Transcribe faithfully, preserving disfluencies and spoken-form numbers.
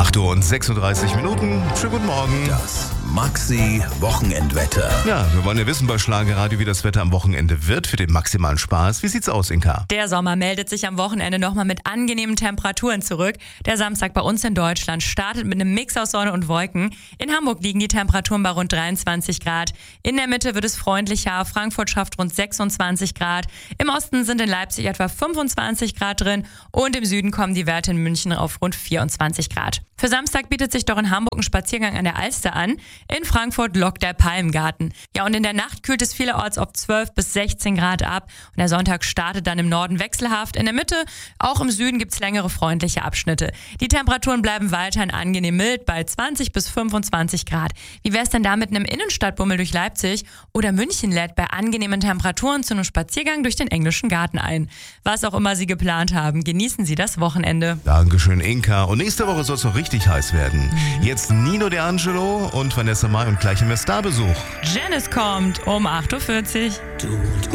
acht Uhr und sechsunddreißig Minuten. Schönen guten Morgen. Das Maxi Wochenendwetter. Ja, wir wollen ja wissen bei Schlagerradio, wie das Wetter am Wochenende wird für den maximalen Spaß. Wie sieht's aus, Inka? Der Sommer meldet sich am Wochenende nochmal mit angenehmen Temperaturen zurück. Der Samstag bei uns in Deutschland startet mit einem Mix aus Sonne und Wolken. In Hamburg liegen die Temperaturen bei rund dreiundzwanzig Grad. In der Mitte wird es freundlicher. Frankfurt schafft rund sechsundzwanzig Grad. Im Osten sind in Leipzig etwa fünfundzwanzig Grad drin. Und im Süden kommen die Werte in München auf rund vierundzwanzig Grad. Für Samstag bietet sich doch in Hamburg ein Spaziergang an der Alster an. In Frankfurt lockt der Palmgarten. Ja, und in der Nacht kühlt es vielerorts auf zwölf bis sechzehn Grad ab. Und der Sonntag startet dann im Norden wechselhaft. In der Mitte, auch im Süden, gibt es längere freundliche Abschnitte. Die Temperaturen bleiben weiterhin angenehm mild bei zwanzig bis fünfundzwanzig Grad. Wie wäre es denn da mit einem Innenstadtbummel durch Leipzig? Oder München lädt bei angenehmen Temperaturen zu einem Spaziergang durch den englischen Garten ein. Was auch immer Sie geplant haben, genießen Sie das Wochenende. Dankeschön, Inka. Und nächste Woche soll es noch richtig heiß werden. Jetzt Nino De Angelo und Vanessa Mai und gleich im Star-Besuch. Janice kommt um acht Uhr vierzig. Du und